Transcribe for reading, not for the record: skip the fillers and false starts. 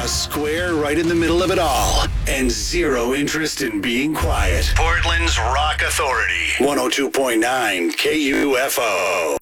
square right in the middle of it all, and zero interest in being quiet. Portland's Rock Authority, 102.9 KUFO.